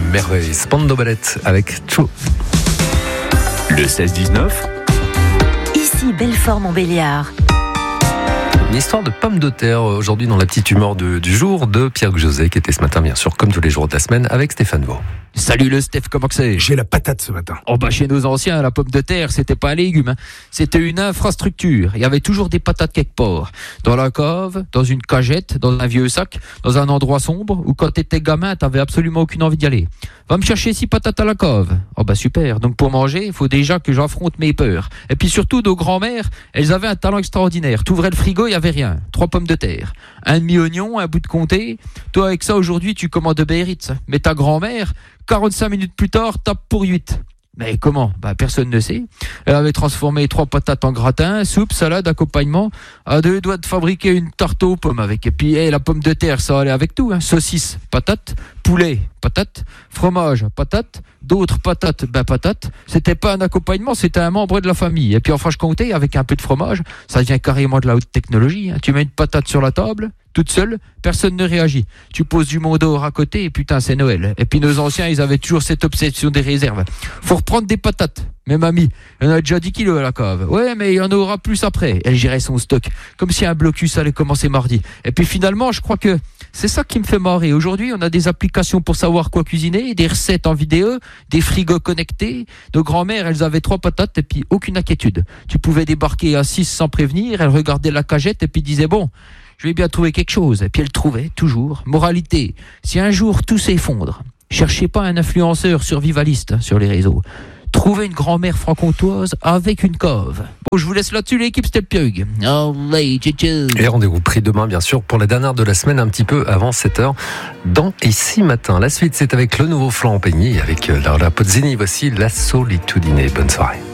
merveille. Spandau Ballet avec True. Le 16-19. Ici Belfort-Montbéliard. Une histoire de pommes de terre aujourd'hui dans la petite humeur du jour de Pierre José qui était ce matin bien sûr comme tous les jours de la semaine avec Stéphane Vaux. Salut le Steph, comment que c'est ? J'ai la patate ce matin. Oh bah chez nos anciens, la pomme de terre, c'était pas un légume, hein. C'était une infrastructure. Il y avait toujours des patates quelque part. Dans la cave, dans une cagette, dans un vieux sac, dans un endroit sombre, où quand t'étais gamin, t'avais absolument aucune envie d'y aller. Va me chercher 6 patates à la cave. Oh bah super, donc pour manger, il faut déjà que j'affronte mes peurs. Et puis surtout, nos grands-mères, elles avaient un talent extraordinaire. T'ouvrais le frigo, il y avait rien. 3 pommes de terre. Un demi-oignon, un bout de comté. Toi avec ça aujourd'hui, tu commandes de Biarritz. Mais ta grand-mère, 45 minutes plus tard, tape pour 8. Mais comment ? Bah personne ne sait. Elle avait transformé 3 patates en gratin, soupe, salade, accompagnement, à 2 doigts de fabriquer une tarte aux pommes avec. Et puis la pomme de terre, ça allait avec tout, hein. Saucisse, patate, poulet, patate, fromage, patate, d'autres patates, patate. C'était pas un accompagnement, c'était un membre de la famille. Et puis en Franche-Comté, avec un peu de fromage, ça devient carrément de la haute technologie, hein. Tu mets une patate sur la table, toute seule, personne ne réagit. Tu poses du Mont d'Or à côté et putain c'est Noël. Et puis nos anciens, ils avaient toujours cette obsession des réserves. Faut reprendre des patates. Mais mamie, il y en a déjà 10 kilos à la cave. Ouais, mais il y en aura plus après. Elle gérait son stock, comme si un blocus allait commencer mardi. Et puis finalement, je crois que c'est ça qui me fait marrer. Aujourd'hui, on a des applications pour savoir quoi cuisiner, des recettes en vidéo, des frigos connectés. Nos grand-mères, elles avaient 3 patates et puis aucune inquiétude. Tu pouvais débarquer à 6 sans prévenir. Elles regardaient la cagette et puis disaient bon, je vais bien trouver quelque chose. Et puis elles trouvaient toujours. Moralité, si un jour tout s'effondre, cherchez pas un influenceur survivaliste sur les réseaux. Trouvez une grand-mère franc-comtoise avec une cave. Bon, je vous laisse là-dessus, l'équipe, c'était Piug. Et rendez-vous pris demain, bien sûr, pour la dernière de la semaine, un petit peu avant 7h, dans Ici Matin. La suite, c'est avec le nouveau Florent Pagny, avec Laura Pozzini. Voici La Solitudine. Bonne soirée.